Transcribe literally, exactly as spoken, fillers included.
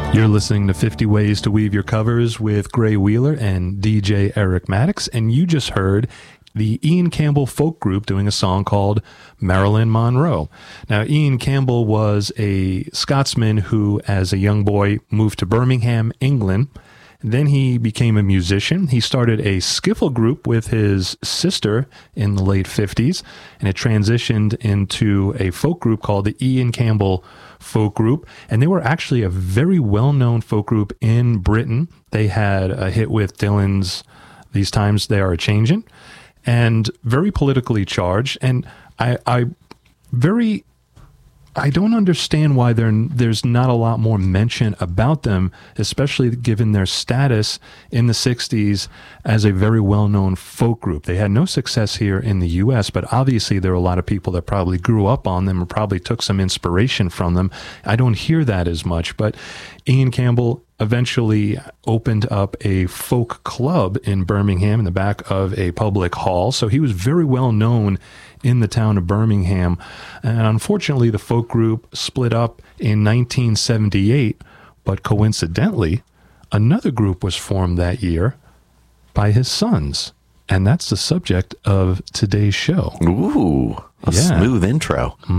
You're listening to fifty Ways to Weave Your Covers with Gray Wheeler and D J Eric Maddox, and you just heard the Ian Campbell folk group doing a song called Marilyn Monroe. Now, Ian Campbell was a Scotsman who, as a young boy, moved to Birmingham, England. Then he became a musician. He started a skiffle group with his sister in the late fifties, and it transitioned into a folk group called the Ian Campbell Folk Group. And they were actually a very well-known folk group in Britain. They had a hit with Dylan's These Times They Are A-Changin', and very politically charged. And I, I very... I don't understand why there, there's not a lot more mention about them, especially given their status in the sixties as a very well-known folk group. They had no success here in the U S, but obviously there are a lot of people that probably grew up on them and probably took some inspiration from them. I don't hear that as much, but Ian Campbell eventually opened up a folk club in Birmingham in the back of a public hall, so he was very well known in the town of Birmingham. And unfortunately, the folk group split up in nineteen seventy-eight, but coincidentally, another group was formed that year by his sons. And that's the subject of today's show. Ooh, a yeah. smooth intro.